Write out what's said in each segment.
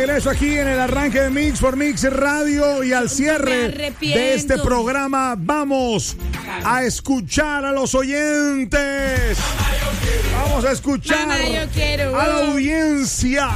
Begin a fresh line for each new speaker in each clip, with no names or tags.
regreso aquí en el arranque de Mix por Mix Radio y al cierre de este programa vamos a escuchar a los oyentes. Vamos a escuchar a la audiencia.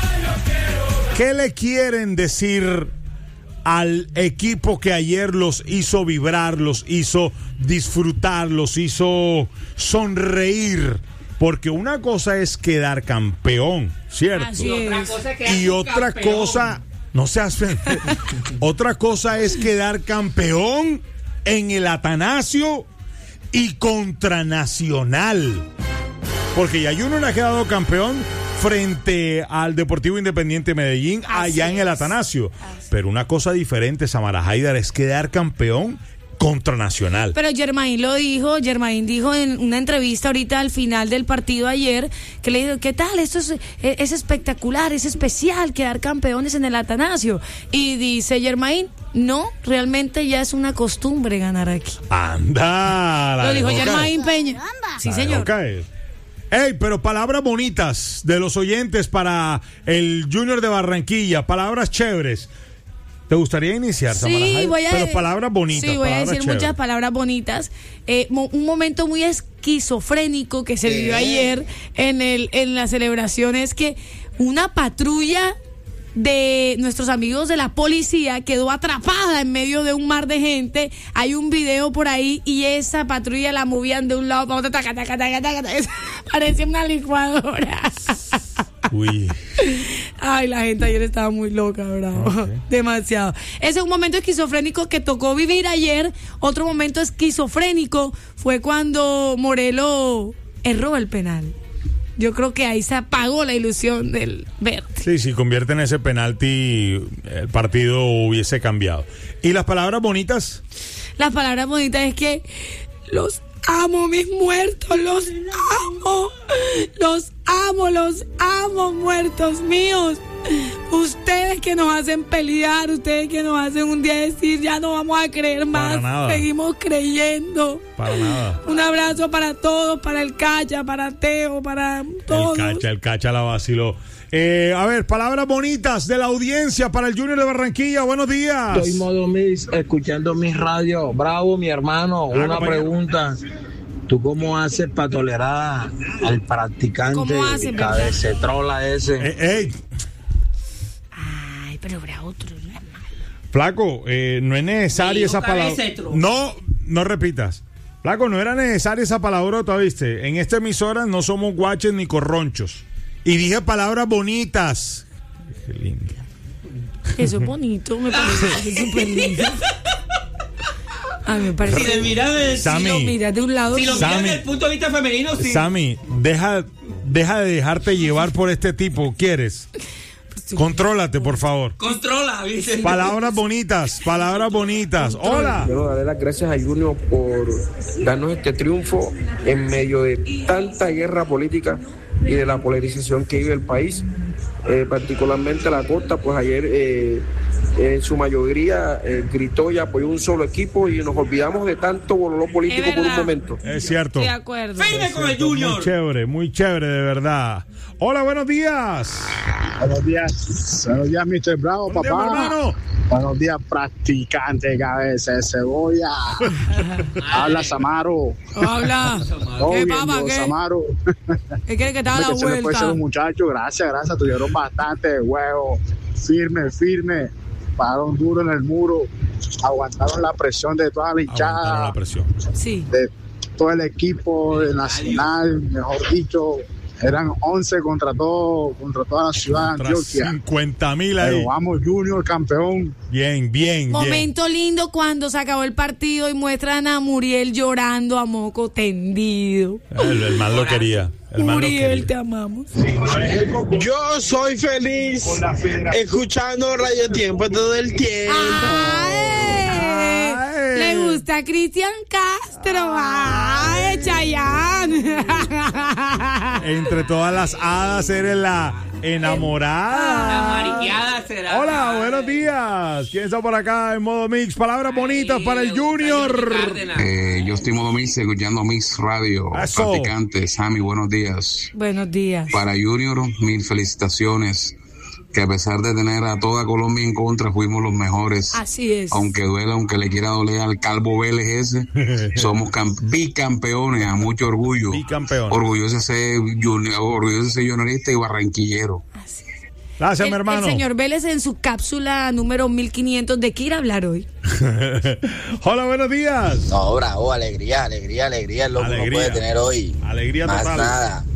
¿Qué le quieren decir al equipo que ayer los hizo vibrar, los hizo disfrutar, los hizo sonreír? Porque una cosa es quedar campeón, ¿cierto? Y otra cosa, no seas otra cosa es quedar campeón en el Atanasio y contra Nacional. Porque ya Junior ha quedado campeón frente al Deportivo Independiente Medellín allá en el Atanasio. Pero una cosa diferente, Samara Haidar, es quedar campeón contra Nacional. Pero Germain dijo en una entrevista ahorita al final del partido ayer, que le dijo, ¿qué tal? Esto es espectacular, es especial quedar campeones en el Atanasio. Y dice Germain, no, realmente ya es una costumbre ganar aquí. Anda. Lo dijo Germain Peña. Sí, señor. Okay. Hey, pero palabras bonitas de los oyentes para el Junior de Barranquilla, palabras chéveres. ¿Te gustaría iniciar, Samara? Sí, pero palabras bonitas. Sí, voy a decir muchas palabras bonitas. Un momento muy esquizofrénico que se vivió ayer en la celebración es que una patrulla de nuestros amigos de la policía quedó atrapada en medio de un mar de gente. Hay un video por ahí y esa patrulla la movían de un lado para otro, taca, taca, taca, taca, taca. Parecía una licuadora. Uy. Ay, la gente ayer estaba muy loca, ¿verdad? Okay. Demasiado. Ese es un momento esquizofrénico que tocó vivir ayer. Otro momento esquizofrénico fue cuando Morelos erró el penal. Yo creo que ahí se apagó la ilusión del verde. Sí, si convierten ese penalti, el partido hubiese cambiado. ¿Y las palabras bonitas? Las palabras bonitas es que los amo, mis muertos, los amo, muertos míos. Ustedes que nos hacen pelear, ustedes que nos hacen un día decir, ya no vamos a creer más, seguimos creyendo. Para nada. Un abrazo para todos, para el Cacha, para Teo, para todos. El Cacha la vaciló. A ver, palabras bonitas de la audiencia para el Junior de Barranquilla. Buenos días.
Estoy modo Mix, escuchando mi radio. Bravo, mi hermano. Una pregunta. ¿Tú cómo haces para tolerar al practicante cabecetrola ese?
Ay, pero habrá otro. Flaco, no es necesaria esa palabra. No repitas. Flaco, no era necesaria esa palabra, ¿viste? En esta emisora no somos guaches ni corronchos. Y dije palabras bonitas. Qué lindo. Eso es bonito, me parece súper lindo. A mí me parece. Si lo miras de un lado, si lo miras desde el punto de vista femenino, sí. Sammy, deja de dejarte llevar por este tipo, ¿quieres? Contrólate, por favor. Controla, dice. Palabras bonitas. Hola.
Quiero darle las gracias a Junior por darnos este triunfo en medio de tanta guerra política y de la polarización que vive el país, particularmente la costa. Pues ayer en su mayoría gritó y apoyó un solo equipo y nos olvidamos de tanto bololó político por un momento.
Es cierto.
De acuerdo.
Firme con el Junior. Muy chévere, de verdad. Hola, buenos días.
Buenos días, Mr. Bravo, papá. Días, buenos días, practicante, cabeza de cebolla. Habla Samaro.
Habla.
¿Qué papa, qué? Samaro.
¿Qué quiere que te haga la vuelta? Se me fue
ser un muchacho, gracias, tuvieron bastante huevo, firme, pararon duro en el muro, aguantaron la presión de toda la hinchada.
Sí.
De todo el equipo de Nacional, mejor dicho. Eran 11 contra toda la ciudad de Antioquia.
50,000 ahí.
Pero vamos, Junior, campeón.
Bien.
Momento lindo cuando se acabó el partido y muestran a Muriel llorando a moco tendido.
El man lo quería.
Muriel, te amamos.
Yo soy feliz escuchando Radio Tiempo todo el tiempo.
Le gusta Cristian Castro. ¡Ay, Chayanne!
Entre todas las hadas eres la enamorada.
La mariqueada será.
Hola, buenos días. ¿Quién está por acá en modo Mix? Palabras bonitas para el Junior.
Yo estoy en modo Mix, escuchando Mix Radio.
Eso.
Practicante, Sammy, buenos días.
Buenos días.
Para Junior, mil felicitaciones que a pesar de tener a toda Colombia en contra, fuimos los mejores.
Así es.
Aunque duela, aunque le quiera doler al Calvo Vélez ese, somos bicampeones, a mucho orgullo.
Bicampeones.
Orgulloso de ser juniorista y barranquillero.
Así es.
Gracias, mi hermano.
El señor Vélez en su cápsula número 1500, ¿de qué ir a hablar hoy?
Hola, buenos días.
No, bravo, alegría, es lo que uno puede tener hoy.
Alegría
más
total.
Nada.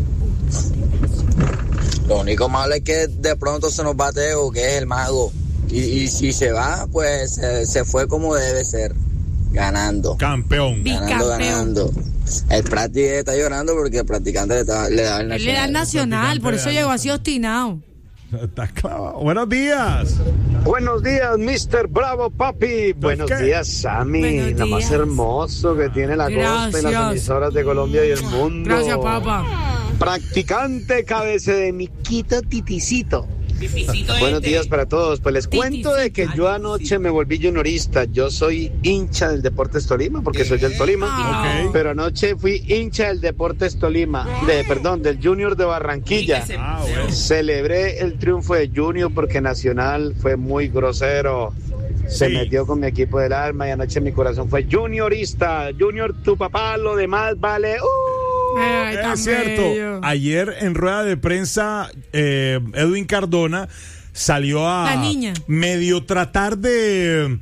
Lo único malo es que de pronto se nos va Teo, que es el mago. Y si se va, pues se fue como debe ser. Ganando.
Campeón.
Ganando. El Prati está llorando porque el practicante le da el nacional.
Él le da el nacional, por eso llegó así obstinado.
Está claro. Buenos días.
Buenos días, Mr. Bravo, papi. Buenos días, Sammy.
Buenos
Lo más
días.
hermoso que tiene la costa y las emisoras de Colombia y el mundo.
Gracias, papá.
Practicante cabece de Miquito Titicito. Buenos días para todos. Pues les cuento de que yo anoche me volví juniorista. Yo soy hincha del Deportes Tolima porque soy del Tolima.
Okay.
Pero anoche fui hincha del Deportes Tolima, del Junior de Barranquilla.
Bueno.
Celebré el triunfo de Junior porque Nacional fue muy grosero. Se metió con mi equipo del alma y anoche mi corazón fue juniorista. Junior, tu papá, lo demás vale.
Ay, tan
Es cierto.
bello.
Ayer en rueda de prensa, Edwin Cardona salió a
La niña.
medio tratar de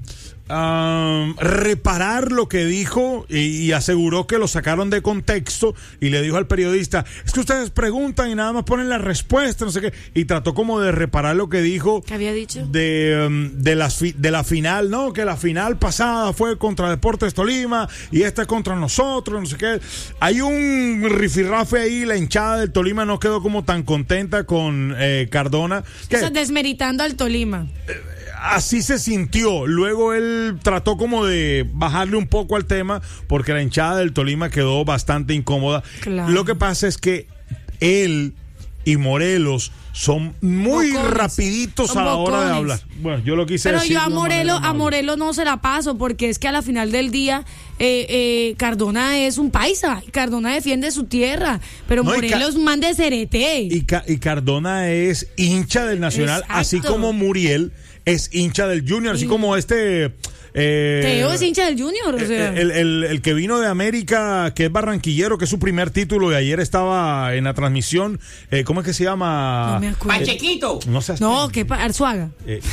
reparar lo que dijo y aseguró que lo sacaron de contexto y le dijo al periodista, es que ustedes preguntan y nada más ponen la respuesta, no sé qué, y trató como de reparar lo que dijo.
¿Qué había dicho?
De la final, ¿no? Que la final pasada fue contra Deportes Tolima y esta es contra nosotros, no sé qué. Hay un rifirrafe ahí, la hinchada del Tolima no quedó como tan contenta con Cardona.
O sea, desmeritando al Tolima.
Así se sintió. Luego él trató como de bajarle un poco al tema porque la hinchada del Tolima quedó bastante incómoda.
Claro.
Lo que pasa es que él y Morelos son muy
bocones.
rapiditos
Son
a la hora de
bocones.
hablar. Bueno, yo lo quise
Pero
decir.
yo a
de una manera
Morelos
amable.
no se la paso porque es que a la final del día Cardona es un paisa. Cardona defiende su tierra, pero
No,
Morelos mande cerete.
Y Cardona es hincha del Nacional,
Exacto.
así como Muriel es hincha del Junior, así como
Teo es hincha del Junior, o sea.
el que vino de América, que es barranquillero, que es su primer título y ayer estaba en la transmisión. ¿Cómo es que se llama?
No me acuerdo.
Pachequito.
No sé.
No, que Arzuaga.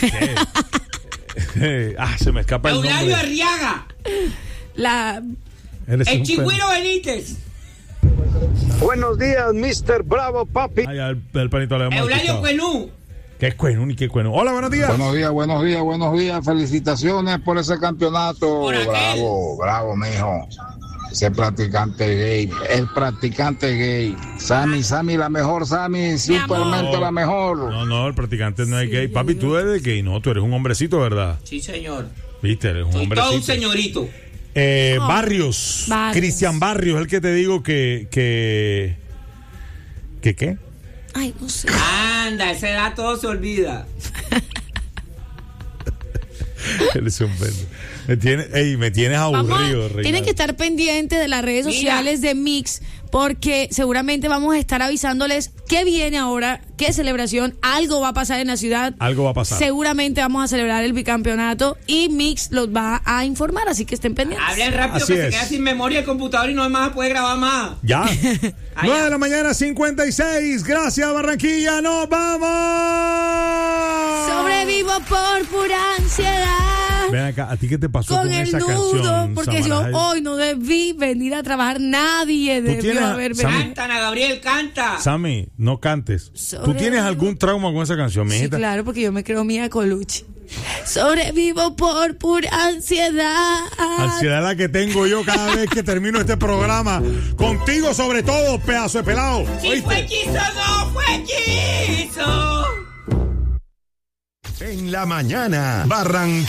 Se me escapa el nombre.
Eulario Arriaga.
Él es
El
un
Chigüiro Benítez.
Buenos días, Mr. Bravo, papi.
Ay, el panito le hemos
Eulario
escuchado.
Cuenú.
¿Qué es Cuenú ni qué Cuenú? Hola, buenos días.
Buenos días. Felicitaciones por ese campeonato.
¿Por aquel?
Bravo, mijo. Ese practicante gay. El practicante gay. Sammy, la mejor, Sammy. Supermente la mejor.
No, el practicante no es gay. Papi, tú eres gay. No, tú eres un hombrecito, ¿verdad?
Sí, señor.
Viste, eres un
Soy
hombrecito.
todo un señorito.
Barrios. Cristian Barrios, el que te digo que ¿qué?
Ay, no sé.
Anda, esa edad todo se olvida.
Eres un perro. Me tienes aburrido, Reinaldo.
Tienen que estar pendientes de las redes sociales de Mix porque seguramente vamos a estar avisándoles qué viene ahora, qué celebración, algo va a pasar en la ciudad.
Algo va a pasar.
Seguramente vamos a celebrar el bicampeonato y Mix los va a informar, así que estén pendientes.
Hablen rápido
Así
que
es.
se queda sin memoria el computador y no más puede grabar más.
Ya. 9 de la mañana, 56. Gracias, Barranquilla. ¡Nos vamos!
Sobrevivo por pura ansiedad.
Ven acá, ¿a ti qué te pasó con
el
esa
nudo,
canción?
porque yo
Samaray?
hoy no debí venir a trabajar. Nadie debió
tienes-
haber
Sammy,
venido.
Canta, Ana Gabriel, canta.
Sammy, no cantes. ¿Tú tienes algún trauma con esa canción,
Sí,
mijita?
claro, porque yo me creo Mía Colucci. Sobrevivo por pura ansiedad.
Ansiedad la que tengo yo cada vez que termino este programa. Contigo sobre todo, pedazo de pelado.
Si
¿Oíste?
fue hechizo, no fue hechizo.
En la mañana, Barranquilla.